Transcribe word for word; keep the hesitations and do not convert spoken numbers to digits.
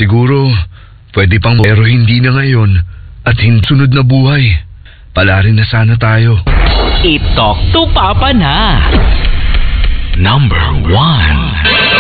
Siguro, pwede pang pero hindi na ngayon at hindi sunod na buhay. Palarin na sana tayo. I-talk to Papa na. Number one.